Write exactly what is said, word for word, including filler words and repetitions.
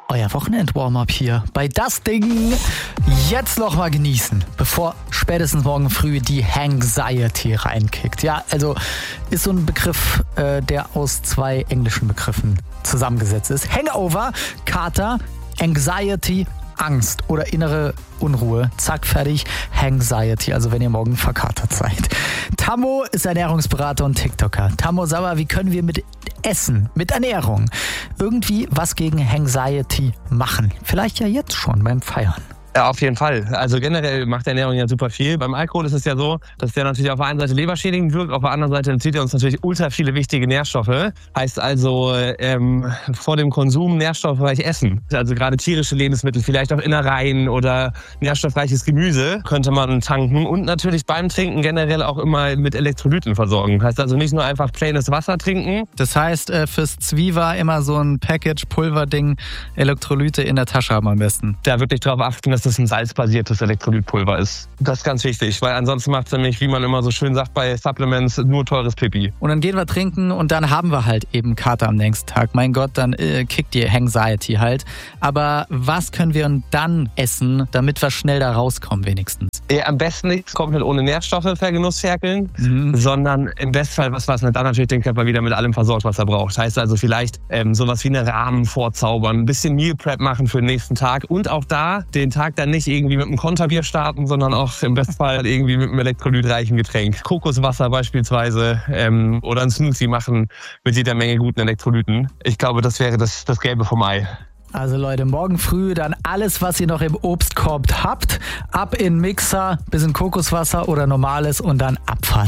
Euer Wochenend-Warm-Up hier bei Das Ding. Jetzt noch mal genießen, bevor spätestens morgen früh die Hangxiety reinkickt. Ja, also ist so ein Begriff, äh, der aus zwei englischen Begriffen zusammengesetzt ist. Hangover, Kater, Anxiety, Angst oder innere Unruhe. Zack, fertig. Hangxiety, also wenn ihr morgen verkatert seid. Tammo ist Ernährungsberater und TikToker. Tammo, sag mal, wie können wir mit Essen, mit Ernährung irgendwie was gegen Hangxiety machen? Vielleicht ja jetzt schon beim Feiern. Ja, auf jeden Fall. Also generell macht Ernährung ja super viel. Beim Alkohol ist es ja so, dass der natürlich auf der einen Seite leberschädigend wirkt, auf der anderen Seite entzieht er uns natürlich ultra viele wichtige Nährstoffe. Heißt also ähm, vor dem Konsum nährstoffreich essen. Also gerade tierische Lebensmittel, vielleicht auch Innereien oder nährstoffreiches Gemüse könnte man tanken. Und natürlich beim Trinken generell auch immer mit Elektrolyten versorgen. Heißt also nicht nur einfach plaines Wasser trinken. Das heißt, fürs Zwiewa immer so ein Package-Pulver-Ding, Elektrolyte in der Tasche haben am besten. Da wirklich drauf achten, dass das ein salzbasiertes Elektrolytpulver ist. Das ist ganz wichtig, weil ansonsten macht es nämlich, wie man immer so schön sagt bei Supplements, nur teures Pipi. Und dann gehen wir trinken und dann haben wir halt eben Kater am nächsten Tag. Mein Gott, dann äh, kickt die Hangxiety halt. Aber was können wir dann essen, damit wir schnell da rauskommen wenigstens? Ja, am besten nicht komplett ohne Nährstoffe vergenussferkeln, mhm. sondern im Bestfall was, was dann natürlich den Körper wieder mit allem versorgt, was er braucht. Heißt also vielleicht ähm, sowas wie eine Rahmen vorzaubern, ein bisschen Meal Prep machen für den nächsten Tag und auch da den Tag dann nicht irgendwie mit einem Konterbier starten, sondern auch im Bestfall irgendwie mit einem elektrolytreichen Getränk. Kokoswasser beispielsweise ähm, oder ein Smoothie machen mit jeder Menge guten Elektrolyten. Ich glaube, das wäre das, das Gelbe vom Ei. Also Leute, morgen früh dann alles, was ihr noch im Obstkorb habt, ab in den Mixer, bisschen Kokoswasser oder normales und dann Abfahrt.